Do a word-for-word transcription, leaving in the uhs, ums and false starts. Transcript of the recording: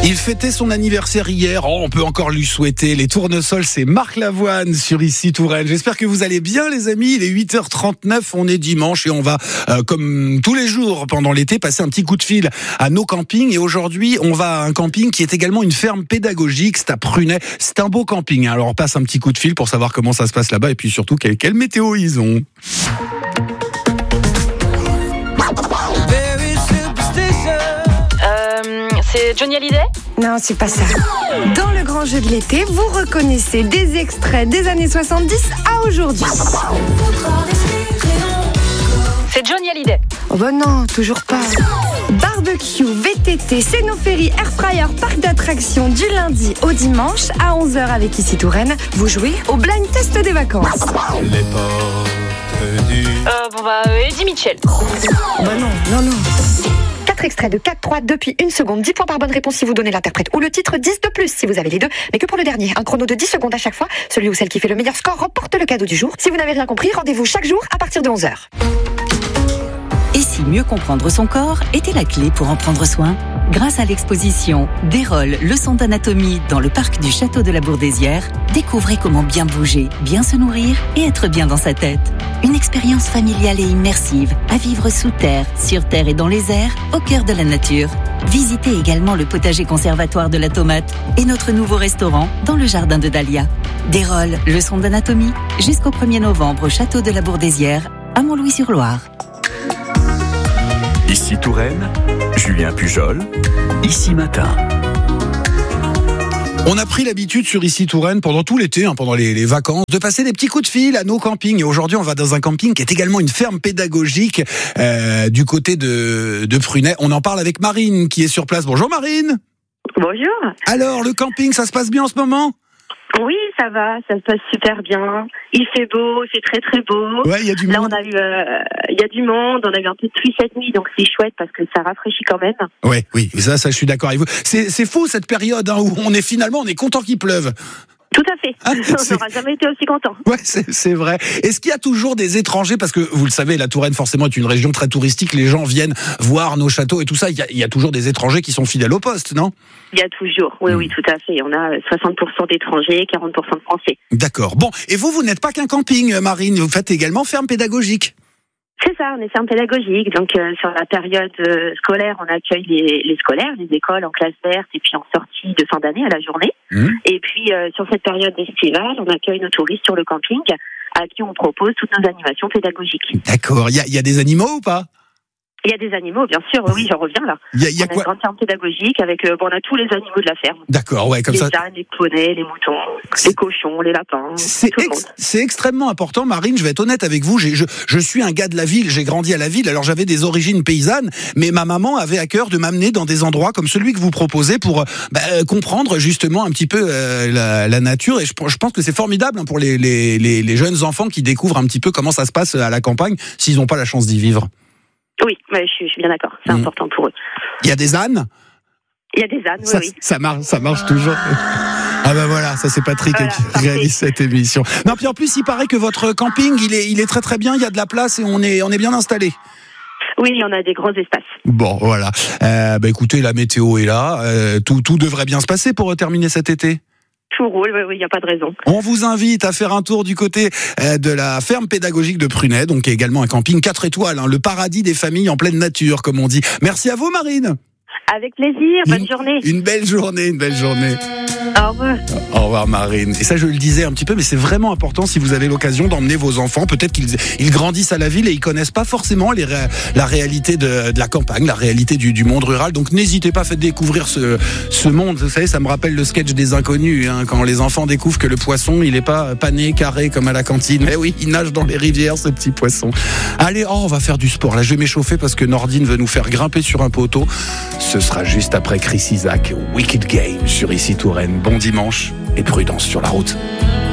Il fêtait son anniversaire hier, oh, on peut encore lui souhaiter. Les tournesols, c'est Marc Lavoine sur Ici Touraine. J'espère que vous allez bien les amis, il est huit heures trente-neuf, on est dimanche et on va, euh, comme tous les jours pendant l'été, passer un petit coup de fil à nos campings. Et aujourd'hui, on va à un camping qui est également une ferme pédagogique, c'est à Prunay. C'est un beau camping, hein. Alors on passe un petit coup de fil pour savoir comment ça se passe là-bas et puis surtout quelle, quelle météo ils ont. C'est Johnny Hallyday ? Non, c'est pas ça. Dans le grand jeu de l'été, vous reconnaissez des extraits des années soixante-dix à aujourd'hui. C'est Johnny Hallyday. Oh bah non, toujours pas. Barbecue, V T T, Cénophérie, Airfryer, parc d'attractions du lundi au dimanche à onze heures avec Ici Touraine. Vous jouez au blind test des vacances. Les portes du... Euh, bon bah, euh, Eddie Mitchell. Oh bah non, non, non. quatre extraits de quatre trois depuis une seconde. dix points par bonne réponse si vous donnez l'interprète ou le titre, dix de plus si vous avez les deux, mais que pour le dernier. Un chrono de dix secondes à chaque fois. Celui ou celle qui fait le meilleur score remporte le cadeau du jour. Si vous n'avez rien compris, rendez-vous chaque jour à partir de onze heures. Et si mieux comprendre son corps était la clé pour en prendre soin ? Grâce à l'exposition Dérolle, leçon d'anatomie dans le parc du Château de la Bourdesière, découvrez comment bien bouger, bien se nourrir et être bien dans sa tête. Une expérience familiale et immersive à vivre sous terre, sur terre et dans les airs, au cœur de la nature. Visitez également le potager conservatoire de la tomate et notre nouveau restaurant dans le jardin de Dahlia. Dérolle, leçon d'anatomie, jusqu'au premier novembre au Château de la Bourdesière, à Montlouis-sur-Loire. Ici Touraine, Julien Pujol, Ici Matin. On a pris l'habitude sur Ici Touraine pendant tout l'été, hein, pendant les, les vacances, de passer des petits coups de fil à nos campings. Et aujourd'hui, on va dans un camping qui est également une ferme pédagogique euh, du côté de, de Prunay. On en parle avec Marine qui est sur place. Bonjour Marine. Bonjour. Alors, le camping, ça se passe bien en ce moment ? Oui, ça va, ça se passe super bien. Il fait beau, c'est très très beau. Ouais, il y a du Là, monde. on a eu, euh, il y a du monde, on a eu un peu de pluie cette nuit, donc c'est chouette parce que ça rafraîchit quand même. Ouais, oui, ça, ça, je suis d'accord avec vous. C'est, c'est fou cette période hein, où on est finalement, on est content qu'il pleuve. Tout à fait. Ah, on c'est... n'aura jamais été aussi content. Ouais, c'est, c'est vrai. Est-ce qu'il y a toujours des étrangers ? Parce que vous le savez, la Touraine forcément est une région très touristique. Les gens viennent voir nos châteaux et tout ça. Il y a, il y a toujours des étrangers qui sont fidèles au poste, non ? Il y a toujours. Oui, mmh. oui, tout à fait. On a soixante pour cent d'étrangers, quarante pour cent de Français. D'accord. Bon, et vous, vous n'êtes pas qu'un camping, Marine. Vous faites également ferme pédagogique. C'est ça, on est ferme pédagogique. Donc, euh, sur la période euh, scolaire, on accueille les, les scolaires, les écoles en classe verte et puis en sortie de fin d'année à la journée. Mmh. Et puis, euh, sur cette période estivale, on accueille nos touristes sur le camping à qui on propose toutes nos animations pédagogiques. D'accord. Il y a, y a des animaux ou pas ? Il y a des animaux, bien sûr. Oui, j'en reviens là. Il y a, y a on a quoi ? une grande ferme pédagogique avec, euh, bon, on a tous les animaux de la ferme. D'accord, ouais, comme les ça. Les ânes, les poneys, les moutons, c'est... les cochons, les lapins. C'est, tout ex- le monde. c'est extrêmement important, Marine. Je vais être honnête avec vous. J'ai, je, je suis un gars de la ville. J'ai grandi à la ville. Alors j'avais des origines paysannes, mais ma maman avait à cœur de m'amener dans des endroits comme celui que vous proposez pour bah, comprendre justement un petit peu euh, la, la nature. Et je, je pense que c'est formidable hein, pour les, les, les, les jeunes enfants qui découvrent un petit peu comment ça se passe à la campagne s'ils n'ont pas la chance d'y vivre. Oui, mais je, suis, je suis bien d'accord. C'est mmh. important pour eux. Il y a des ânes ? Il y a des ânes, oui, ça, oui. Ça marche, ça marche toujours. Ah ben voilà, ça c'est Patrick voilà, qui parfait. réalise cette émission. Non, puis en plus, il paraît que votre camping, il est, il est très très bien. Il y a de la place et on est, on est bien installé. Oui, on a des gros espaces. Bon, voilà. Euh, bah écoutez, la météo est là. Euh, tout, tout devrait bien se passer pour terminer cet été. Tout roule, oui, oui, il n'y a pas de raison. On vous invite à faire un tour du côté euh, de la ferme pédagogique de Prunay, donc également un camping quatre étoiles, hein, le paradis des familles en pleine nature, comme on dit. Merci à vous, Marine. Avec plaisir, bonne une, journée. Une belle journée, une belle journée. Au revoir. Au revoir Marine. Et ça je le disais un petit peu, mais c'est vraiment important si vous avez l'occasion d'emmener vos enfants. Peut-être qu'ils ils grandissent à la ville et ils connaissent pas forcément les ré- la réalité de, de la campagne, la réalité du, du monde rural. Donc n'hésitez pas, faites découvrir ce, ce monde. Vous savez, ça me rappelle le sketch des Inconnus, hein, quand les enfants découvrent que le poisson, il est pas pané, carré comme à la cantine. Mais oui, il nage dans les rivières, ce petit poisson. Allez, oh, on va faire du sport. Là, je vais m'échauffer parce que Nordine veut nous faire grimper sur un poteau. Ce sera juste après Chris Isaak, Wicked Game sur Ici Touraine. Bon dimanche et prudence sur la route.